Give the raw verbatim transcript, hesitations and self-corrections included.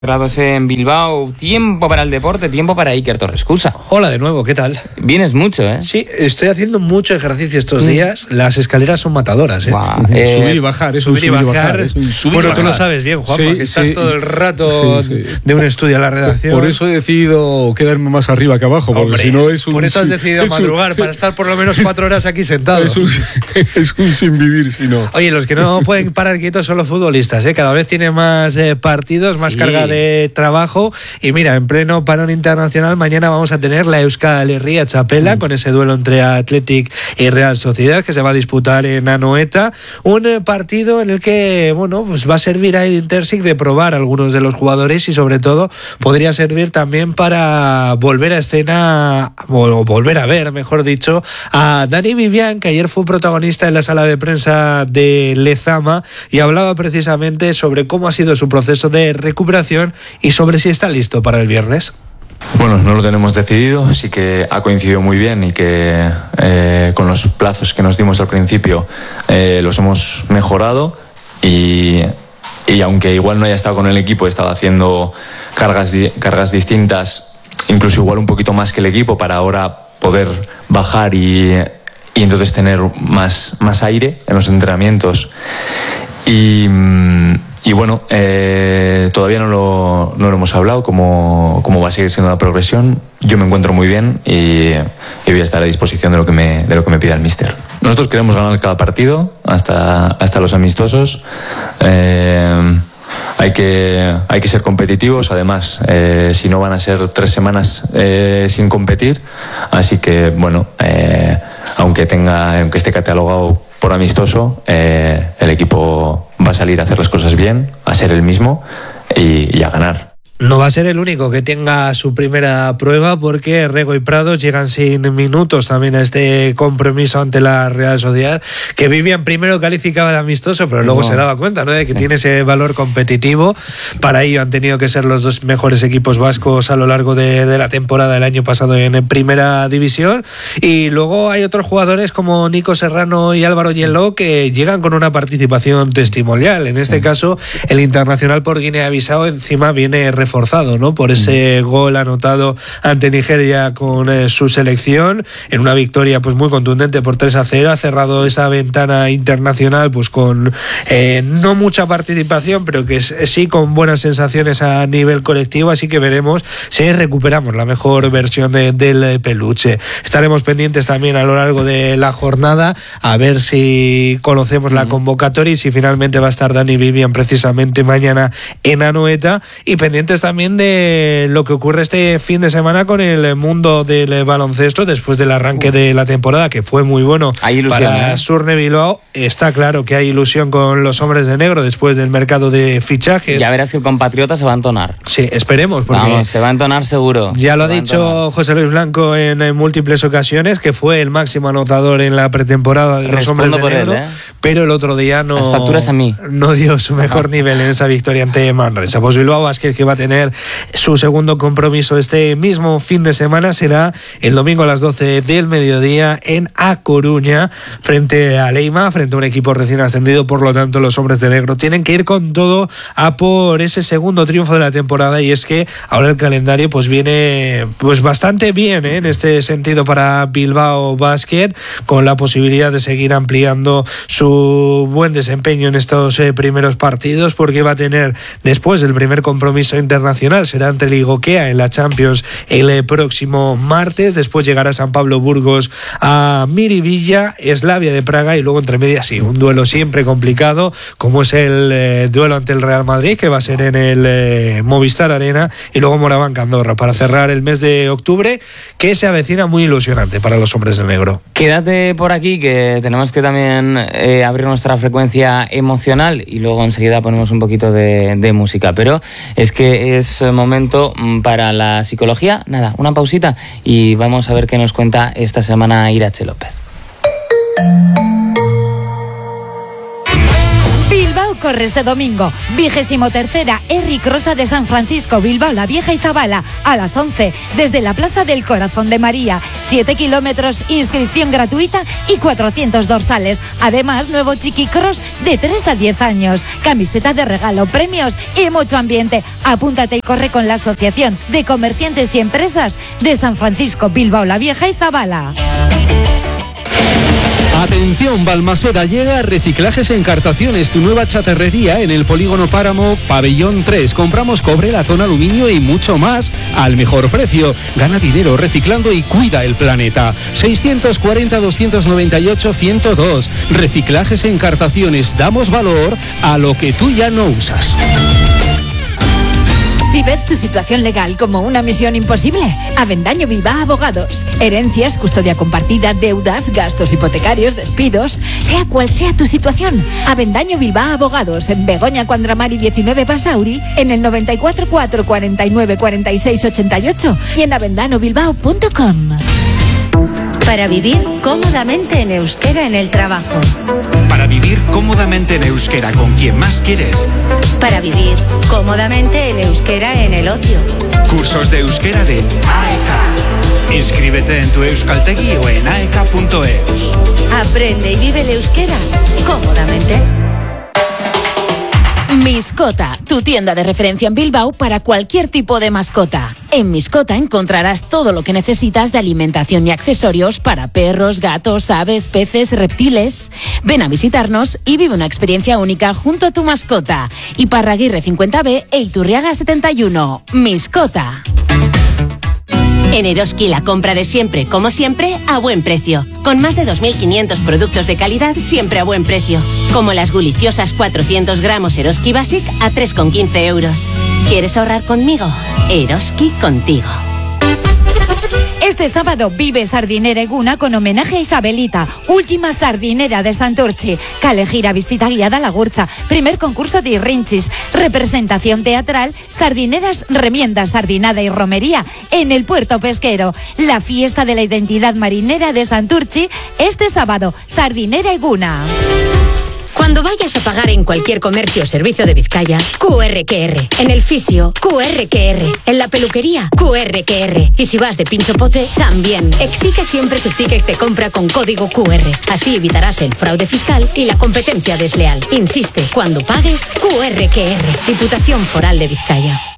Grados en Bilbao, tiempo para el deporte, tiempo para Iker Torrescusa. Hola de nuevo, ¿qué tal? Vienes mucho, ¿eh? Sí, estoy haciendo mucho ejercicio estos días. Mm. Las escaleras son matadoras, ¿eh? Wow. eh subir y bajar, es subir, un subir y bajar. bajar. Es un subir bueno, y bajar. Tú lo sabes bien, Juan, sí, porque estás sí. todo el rato sí, sí. de un estudio a la redacción. Por eso he decidido quedarme más arriba que abajo, porque Hombre, si no es un... Por eso has decidido madrugar, un, para estar por lo menos cuatro horas aquí sentado. Es un, es un sin vivir, si no. Oye, los que no pueden parar quietos son los futbolistas, ¿eh? Cada vez tienen más eh, partidos, más sí. carga de trabajo. Y mira, en pleno parón internacional, mañana vamos a tener la Euskal Herria Txapela, mm. con ese duelo entre Athletic y Real Sociedad, que se va a disputar en Anoeta. Un eh, partido en el que, bueno, pues va a servir a Edin Terzic de probar a algunos de los jugadores y sobre todo podría servir también para volver a escena, o volver a ver, mejor dicho, a Dani Vivian, que ayer fue protagonista en la sala de prensa de Lezama y hablaba precisamente sobre cómo ha sido su proceso de recuperación y sobre si está listo para el viernes. Bueno, no lo tenemos decidido, sí que ha coincidido muy bien y que eh, con los plazos que nos dimos al principio eh, los hemos mejorado y, y aunque igual no haya estado con el equipo, he estado haciendo cargas, cargas distintas, incluso igual un poquito más que el equipo para ahora poder bajar y, y entonces tener más, más aire en los entrenamientos. Y... Y bueno, eh, todavía no lo, no lo hemos hablado, cómo, cómo va a seguir siendo la progresión. Yo me encuentro muy bien y, y voy a estar a disposición de lo que me, de lo que me pida el míster. Nosotros queremos ganar cada partido, hasta, hasta los amistosos. Eh, hay, que, hay que ser competitivos, además, eh, si no van a ser tres semanas eh, sin competir. Así que, bueno, eh, aunque, tenga, aunque esté catalogado por amistoso, eh, el equipo va a salir a hacer las cosas bien, a ser el mismo y, y a ganar. No va a ser el único que tenga su primera prueba porque Rego y Prados llegan sin minutos también a este compromiso ante la Real Sociedad, que Vivian primero calificaba de amistoso, pero luego no. se daba cuenta, ¿no?, de que sí. tiene ese valor competitivo. Para ello han tenido que ser los dos mejores equipos vascos a lo largo de, de la temporada del año pasado en primera división. Y luego hay otros jugadores como Nico Serrano y Álvaro Yeló que llegan con una participación testimonial. En este sí. caso, el internacional por Guinea-Bissau encima viene reforzado forzado, ¿no?, por ese gol anotado ante Nigeria con eh, su selección en una victoria pues muy contundente por tres a cero. Ha cerrado esa ventana internacional pues con eh, no mucha participación, pero que es, sí con buenas sensaciones a nivel colectivo, así que veremos si recuperamos la mejor versión de, del peluche. Estaremos pendientes también a lo largo de la jornada a ver si conocemos la convocatoria y si finalmente va a estar Dani Vivian precisamente mañana en Anoeta, y pendientes también de lo que ocurre este fin de semana con el mundo del baloncesto después del arranque de la temporada, que fue muy bueno para ¿eh? Surne Bilbao. Está claro que hay ilusión con los hombres de negro después del mercado de fichajes. Ya verás que el compatriota se va a entonar. Sí, esperemos, porque Vamos, se va a entonar seguro. Ya lo ha dicho José Luis Blanco en, en múltiples ocasiones, que fue el máximo anotador en la pretemporada de los Respondo hombres de por negro, él, ¿eh? Pero el otro día no, Las facturas a mí. no dio su mejor nivel en esa victoria ante Manresa. Pues Bilbao Basket, que va a tener su segundo compromiso este mismo fin de semana, será el domingo a las doce del mediodía en A Coruña frente a Leima, frente a un equipo recién ascendido. Por lo tanto, los hombres de negro tienen que ir con todo a por ese segundo triunfo de la temporada, y es que ahora el calendario pues viene pues bastante bien, ¿eh?, en este sentido para Bilbao Basket, con la posibilidad de seguir ampliando su buen desempeño en estos eh, primeros partidos, porque va a tener después el primer compromiso internacional, será ante el Igokea en la Champions el próximo martes. Después llegará San Pablo Burgos a Miribilla, Slavia de Praga, y luego entre medias sí, un duelo siempre complicado como es el eh, duelo ante el Real Madrid, que va a ser en el eh, Movistar Arena, y luego Moraván Andorra para cerrar el mes de octubre, que se avecina muy ilusionante para los hombres de negro. Quédate por aquí, que tenemos que también eh, abrir nuestra frecuencia emocional y luego enseguida ponemos un poquito de, de música, pero es que es momento para la psicología. Nada, una pausita y vamos a ver qué nos cuenta esta semana Irache López. Bilbao Corre este domingo, vigésimo tercera Herri Crosa de San Francisco, Bilbao la Vieja y Zabala, a las once, desde la Plaza del Corazón de María. siete kilómetros, inscripción gratuita y cuatrocientos dorsales. Además, nuevo Chiqui Cross de tres a diez años. Camiseta de regalo, premios y mucho ambiente. Apúntate y corre con la Asociación de Comerciantes y Empresas de San Francisco, Bilbao la Vieja y Zabala. Atención, Balmaseda, llega Reciclajes e Encartaciones, tu nueva chatarrería en el Polígono Páramo, Pabellón tres. Compramos cobre, latón, aluminio y mucho más al mejor precio. Gana dinero reciclando y cuida el planeta. seiscientos cuarenta, doscientos noventa y ocho, ciento dos. Reciclajes e Encartaciones, damos valor a lo que tú ya no usas. Si ves tu situación legal como una misión imposible, Avendaño Bilbao Abogados. Herencias, custodia compartida, deudas, gastos hipotecarios, despidos, sea cual sea tu situación. Avendaño Bilbao Abogados, en Begoña Cuandramari diecinueve Basauri, en el noventa y cuatro, cuatro cuarenta y nueve, cuarenta y seis, ochenta y ocho y en avendano bilbao punto com. Para vivir cómodamente en euskera en el trabajo. Para vivir cómodamente en euskera con quien más quieres. Para vivir cómodamente en euskera en el ocio. Cursos de euskera de A E K. Inscríbete en tu Euskaltegi o en aek punto eus. Aprende y vive el euskera cómodamente. Miscota, tu tienda de referencia en Bilbao para cualquier tipo de mascota. En Miscota encontrarás todo lo que necesitas de alimentación y accesorios para perros, gatos, aves, peces, reptiles. Ven a visitarnos y vive una experiencia única junto a tu mascota. Iparraguirre cincuenta B e Iturriaga setenta y uno. Miscota. En Eroski la compra de siempre, como siempre, a buen precio. Con más de dos mil quinientos productos de calidad siempre a buen precio. Como las deliciosas cuatrocientos gramos Eroski Basic a tres con quince euros. ¿Quieres ahorrar conmigo? Eroski contigo. Este sábado vive Sardinera Eguna con homenaje a Isabelita, última sardinera de Santurchi. Calejira, visita guiada a la Gurcha, primer concurso de Irrinchis, representación teatral, sardineras, remiendas, sardinada y romería en el puerto pesquero. La fiesta de la identidad marinera de Santurchi este sábado, Sardinera Eguna. Cuando vayas a pagar en cualquier comercio o servicio de Vizcaya, Q R Q R. En el fisio, Q R Q R. En la peluquería, Q R Q R. Y si vas de pincho pote, también. Exige siempre tu ticket de compra con código Q R. Así evitarás el fraude fiscal y la competencia desleal. Insiste, cuando pagues, Q R Q R. Diputación Foral de Vizcaya.